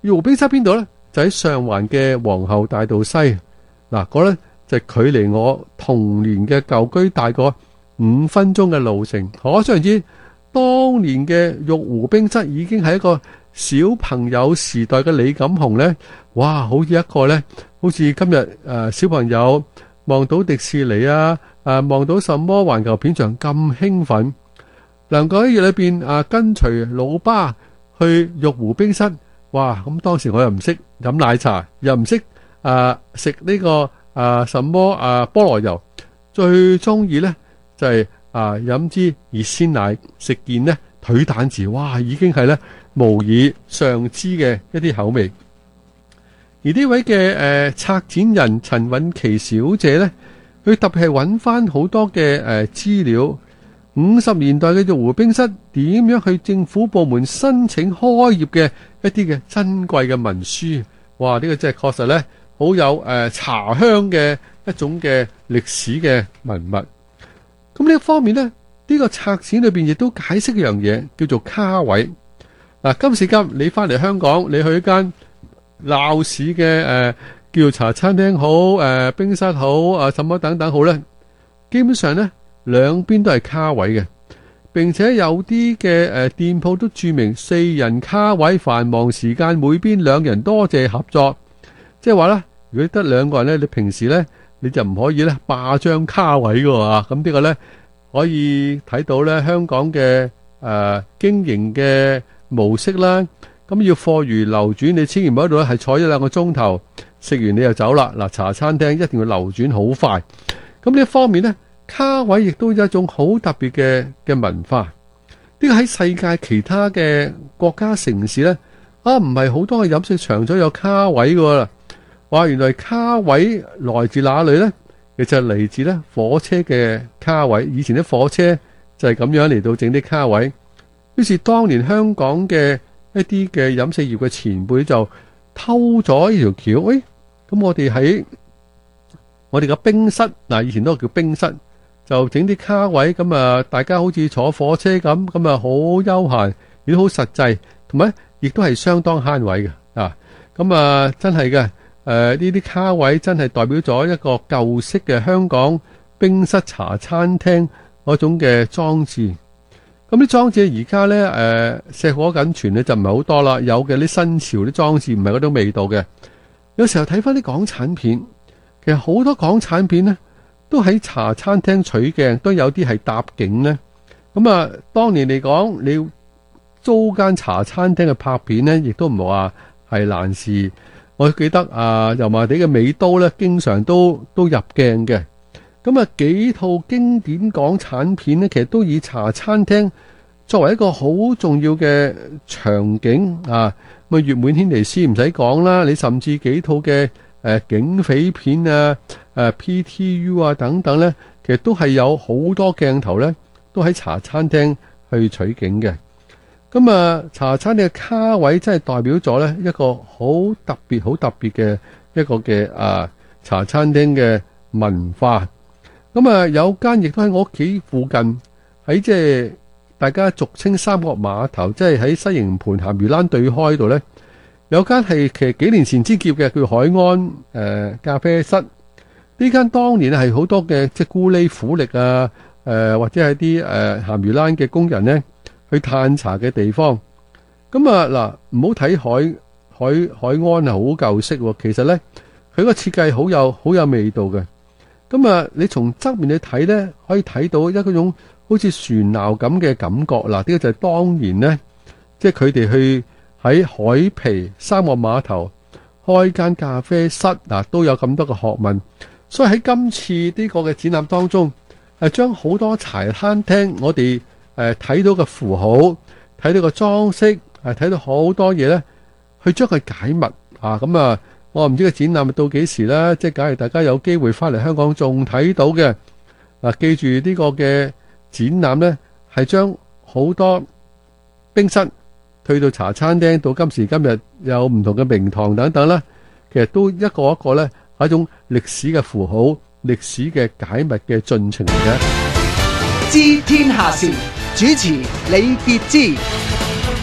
玉湖冰室邊度咧？就喺上環嘅皇后大道西。嗱，嗰咧就距離我童年嘅舊居大概5分鐘嘅路程。可想而知，當年嘅玉湖冰室已經係一個小朋友時代嘅李錦雄咧，哇！好似一個咧，好似今日小朋友望到迪士尼啊，望到什麼環球片場咁興奮，能夠喺月裏邊跟隨老爸去玉湖冰室，哇！咁當時我又唔識飲奶茶，又唔識食呢個什麼菠蘿油，最中意咧就係飲支熱鮮奶，食件呢腿蛋治，哇！已經係咧無以尚之嘅一啲口味。而呢位嘅策展人陳韻琪小姐咧，佢特別係揾翻好多嘅資料，50年代嘅玉湖冰室點樣去政府部門申請開業嘅一啲嘅珍貴嘅文書，哇！呢個真係確實咧好有茶香嘅一種嘅歷史嘅文物。咁呢一方面咧，呢個策展裏邊亦都解釋一樣嘢，叫做卡位。嗱，今時今你翻嚟香港，你去一間鬧市嘅叫茶餐廳好，冰室好，什麼等等好咧，基本上咧兩邊都係卡位嘅，並且有啲嘅店鋪都注明4人卡位，繁忙時間每邊2人，多謝合作。即係話咧，如果得2個人咧，你平時咧你就唔可以咧霸張卡位㗎喎。咁呢個咧可以睇到咧香港嘅經營嘅模式啦。咁要貨如流轉，你千祈唔好喺度係坐1-2個鐘頭，食完你就走啦。嗱，茶餐廳一定要流轉好快。咁呢一方面咧，卡位亦都有一種好特別嘅文化。呢個喺世界其他嘅國家城市咧，唔係好多嘅飲食場所有卡位㗎啦。哇，原來卡位來自哪裏咧？其實係嚟自咧火車嘅卡位。以前啲火車就係咁樣嚟到整啲卡位。於是當年香港嘅一啲嘅飲食業嘅前輩就偷咗呢條橋，咁我哋喺我哋嘅冰室，以前都叫冰室，就整啲卡位，咁大家好似坐火車咁，咁好悠閒，亦都好實際，同埋亦都係相當慳位嘅，咁真係嘅，呢啲卡位真係代表咗一個舊式嘅香港冰室茶餐廳嗰種嘅裝置。咁啲裝置而家咧，碩果僅存咧就唔係好多啦。有嘅啲新潮啲裝置唔係嗰種味道嘅。有時候睇翻啲港產片，其實好多港產片咧都喺茶餐廳取鏡，都有啲係搭景咧。咁當年嚟講，你租間茶餐廳嘅拍片咧，亦都唔係話係難事。我記得油麻地嘅美都咧，經常都入鏡嘅。咁幾套經典港產片咧，其實都以茶餐廳作為一個好重要嘅場景啊。咁月滿軒尼詩唔使講啦，你甚至幾套嘅警匪片PTU 等等咧，其實都係有好多鏡頭咧，都喺茶餐廳去取景嘅。咁茶餐廳嘅卡位真係代表咗咧一個好特別嘅一個嘅茶餐廳嘅文化。咁有間亦都喺我屋企附近，喺即係大家俗稱三角碼頭，即係喺西營盤鹹魚欄對開度咧，有間係其實幾年前之結嘅，叫海安咖啡室。呢間當年係好多嘅即係咕喱苦力或者係啲鹹魚欄嘅工人咧去嘆茶嘅地方。咁嗱，唔好睇海安係好舊式喎，其實咧佢個設計好有味道嘅。咁你從側面去睇咧，可以睇到一種好似船錨咁嘅感覺。嗱，呢個就係當年咧，即係佢哋去喺海皮三角碼頭開間咖啡室，都有咁多嘅學問。所以喺今次呢個嘅展覽當中，將好多茶餐廳我哋睇到嘅符號、睇到嘅裝飾、睇到好多嘢咧，去將佢解密咁我唔知個展覽到幾時啦，即係假如大家有機會翻嚟香港仲睇到嘅，記住呢個嘅展覽呢，係將好多冰室退到茶餐廳，到今時今日有唔同嘅名堂等等啦，其實都一個一個呢係一種歷史嘅符號、歷史嘅解密嘅進程嚟嘅。 知天下事，主持李潔芝。